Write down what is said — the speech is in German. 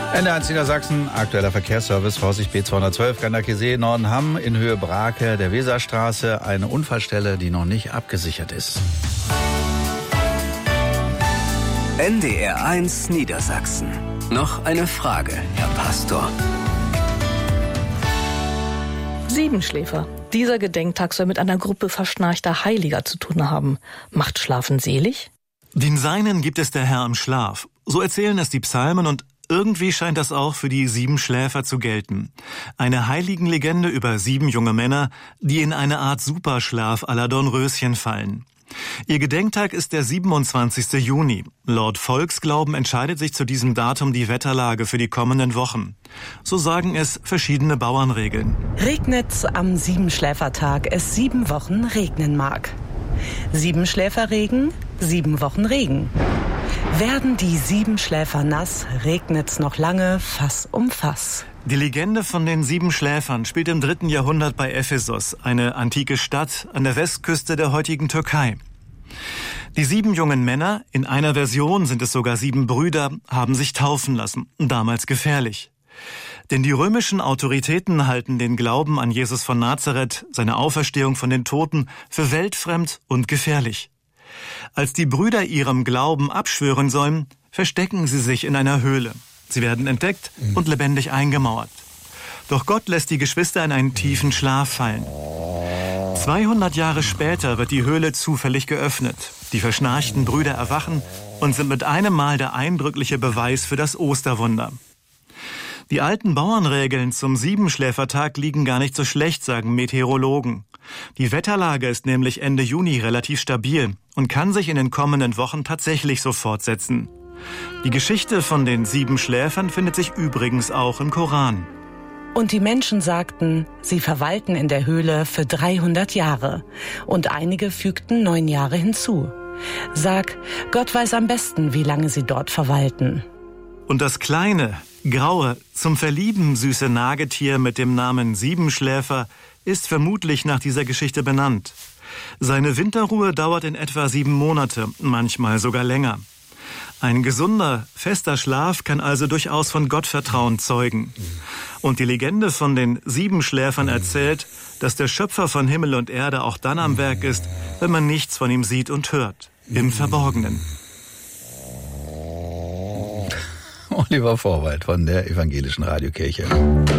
NDR Niedersachsen, aktueller Verkehrsservice, Vorsicht B212, Gandakesee, Nordenham, in Höhe Brake, der Weserstraße, eine Unfallstelle, die noch nicht abgesichert ist. NDR 1 Niedersachsen. Noch eine Frage, Herr Pastor. Siebenschläfer. Dieser Gedenktag soll mit einer Gruppe verschnarchter Heiliger zu tun haben. Macht Schlafen selig? Den Seinen gibt es der Herr im Schlaf. So erzählen es die Psalmen und irgendwie scheint das auch für die Siebenschläfer zu gelten. Eine Heiligenlegende über 7 junge Männer, die in eine Art Superschlaf à la Dornröschen fallen. Ihr Gedenktag ist der 27. Juni. Laut Volksglauben entscheidet sich zu diesem Datum die Wetterlage für die kommenden Wochen. So sagen es verschiedene Bauernregeln. Regnet's am Siebenschläfertag, es 7 Wochen regnen mag. Siebenschläferregen, 7 Wochen Regen. Werden die Siebenschläfer nass, regnet's noch lange, Fass um Fass. Die Legende von den 7 Schläfern spielt im 3. Jahrhundert bei Ephesos, eine antike Stadt an der Westküste der heutigen Türkei. Die 7 jungen Männer, in einer Version sind es sogar 7 Brüder, haben sich taufen lassen, damals gefährlich. Denn die römischen Autoritäten halten den Glauben an Jesus von Nazareth, seine Auferstehung von den Toten, für weltfremd und gefährlich. Als die Brüder ihrem Glauben abschwören sollen, verstecken sie sich in einer Höhle. Sie werden entdeckt und lebendig eingemauert. Doch Gott lässt die Geschwister in einen tiefen Schlaf fallen. 200 Jahre später wird die Höhle zufällig geöffnet. Die verschnarchten Brüder erwachen und sind mit einem Mal der eindrückliche Beweis für das Osterwunder. Die alten Bauernregeln zum Siebenschläfertag liegen gar nicht so schlecht, sagen Meteorologen. Die Wetterlage ist nämlich Ende Juni relativ stabil und kann sich in den kommenden Wochen tatsächlich so fortsetzen. Die Geschichte von den 7 Schläfern findet sich übrigens auch im Koran. Und die Menschen sagten, sie verweilten in der Höhle für 300 Jahre. Und einige fügten 9 Jahre hinzu. Sag, Gott weiß am besten, wie lange sie dort verweilten. Und das kleine, graue, zum Verlieben süße Nagetier mit dem Namen Siebenschläfer ist vermutlich nach dieser Geschichte benannt. Seine Winterruhe dauert in etwa 7 Monate, manchmal sogar länger. Ein gesunder, fester Schlaf kann also durchaus von Gottvertrauen zeugen. Und die Legende von den 7 Schläfern erzählt, dass der Schöpfer von Himmel und Erde auch dann am Werk ist, wenn man nichts von ihm sieht und hört, im Verborgenen. Oliver Vorwald von der Evangelischen Radiokirche.